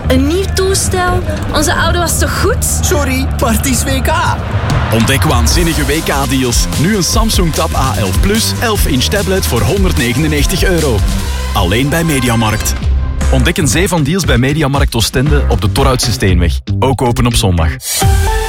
Een nieuw toestel? Onze oude was toch goed? Sorry, maar het is WK. Ontdek waanzinnige WK-deals. Nu een Samsung Tab A11 Plus 11-inch tablet voor €199. Alleen bij Mediamarkt. Ontdek een zee van deals bij Mediamarkt Oostende op de Torhoutse Steenweg. Ook open op zondag.